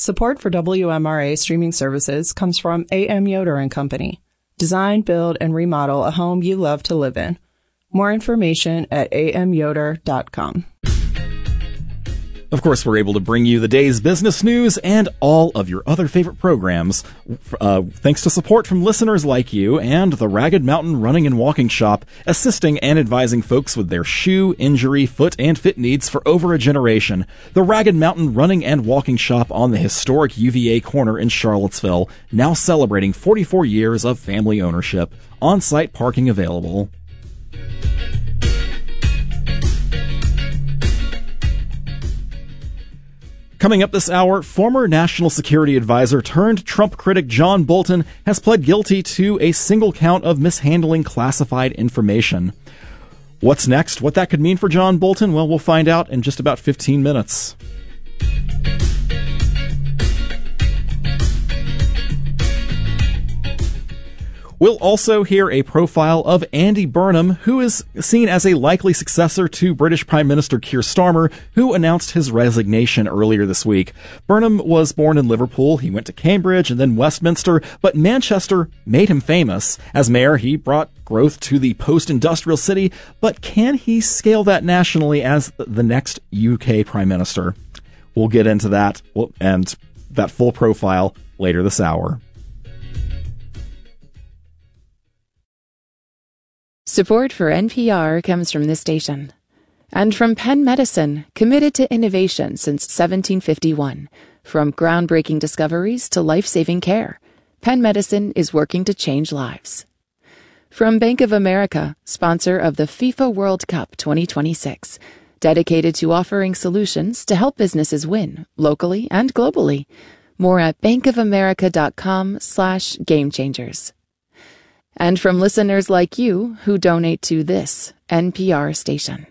Support for WMRA streaming services comes from A.M. Yoder & Company. Design, build, and remodel a home you love to live in. More information at amyoder.com. Of course, we're able to bring you the day's business news and all of your other favorite programs, thanks to support from listeners like you and the Ragged Mountain Running and Walking Shop, assisting and advising folks with their shoe, injury, foot, and fit needs for over a generation. The Ragged Mountain Running and Walking Shop on the historic UVA corner in Charlottesville, now celebrating 44 years of family ownership. On-site parking available. Coming up this hour, former National Security Advisor turned Trump critic John Bolton has pled guilty to a single count of mishandling classified information. What's next? What that could mean for John Bolton? Well, we'll find out in just about 15 minutes. We'll also hear a profile of Andy Burnham, who is seen as a likely successor to British Prime Minister Keir Starmer, who announced his resignation earlier this week. Burnham was born in Liverpool. He went to Cambridge and then Westminster, but Manchester made him famous. As mayor, he brought growth to the post-industrial city, but can he scale that nationally as the next UK Prime Minister? We'll get into that and that full profile later this hour. Support for NPR comes from this station and from Penn Medicine, committed to innovation since 1751. From groundbreaking discoveries to life-saving care, Penn Medicine is working to change lives. From Bank of America, sponsor of the FIFA World Cup 2026, dedicated to offering solutions to help businesses win locally and globally. More at bankofamerica.com/gamechangers. And from listeners like you who donate to this NPR station.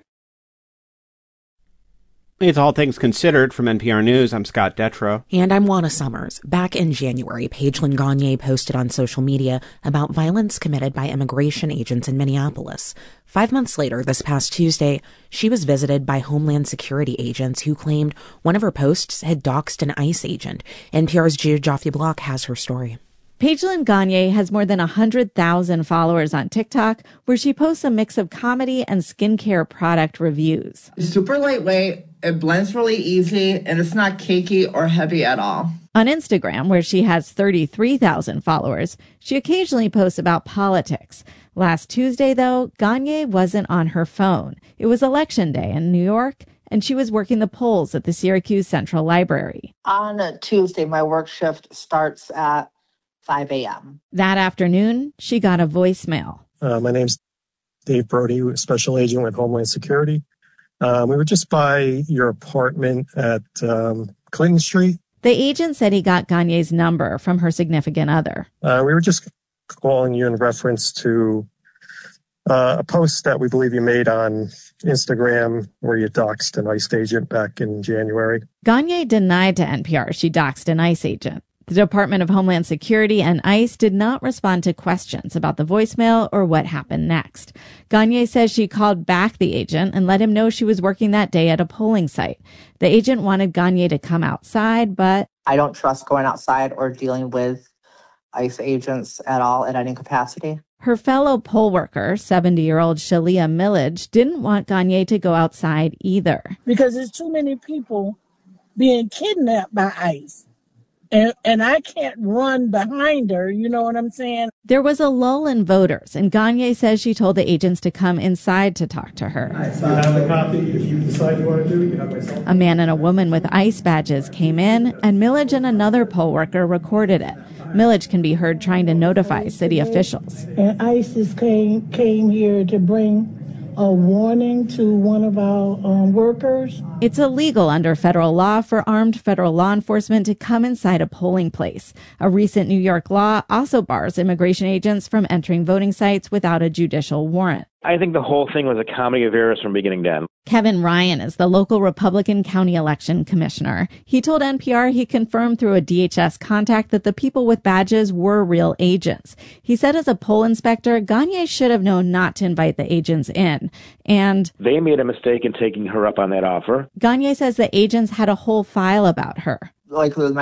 It's All Things Considered from NPR News. I'm Scott Detrow. And I'm Juana Summers. Back in January, Pagelyn Gagne posted on social media about violence committed by immigration agents in Minneapolis. 5 months later, this past Tuesday, she was visited by Homeland Security agents who claimed one of her posts had doxed an ICE agent. NPR's Geoffrey Block has her story. Pagelyn Gagne has more than 100,000 followers on TikTok, where she posts a mix of comedy and skincare product reviews. It's super lightweight, it blends really easy, and it's not cakey or heavy at all. On Instagram, where she has 33,000 followers, she occasionally posts about politics. Last Tuesday, though, Gagne wasn't on her phone. It was Election Day in New York, and she was working the polls at the Syracuse Central Library. On a Tuesday, my work shift starts at 5 a.m. That afternoon, she got a voicemail. My name's Dave Brody, Special Agent with Homeland Security. We were just by your apartment at Clinton Street. The agent said he got Gagne's number from her significant other. We were just calling you in reference to a post that we believe you made on Instagram where you doxed an ICE agent back in January. Gagne denied to NPR she doxed an ICE agent. The Department of Homeland Security and ICE did not respond to questions about the voicemail or what happened next. Gagne says she called back the agent and let him know she was working that day at a polling site. The agent wanted Gagne to come outside, but I don't trust going outside or dealing with ICE agents at all in any capacity. Her fellow poll worker, 70-year-old Shalia Millage, didn't want Gagne to go outside either. Because there's too many people being kidnapped by ICE. And I can't run behind her, you know what I'm saying? There was a lull in voters, and Gagne says she told the agents to come inside to talk to her. You have the copy if you decide you want to do it. You have my cell phone. A man and a woman with ICE badges came in, and Millage and another poll worker recorded it. Millage can be heard trying to notify city officials. And ISIS came here to bring a warning to one of our workers. It's illegal under federal law for armed federal law enforcement to come inside a polling place. A recent New York law also bars immigration agents from entering voting sites without a judicial warrant. I think the whole thing was a comedy of errors from beginning to end. Kevin Ryan is the local Republican county election commissioner. He told NPR he confirmed through a DHS contact that the people with badges were real agents. He said as a poll inspector, Gagne should have known not to invite the agents in. And they made a mistake in taking her up on that offer. Gagne says the agents had a whole file about her. Like with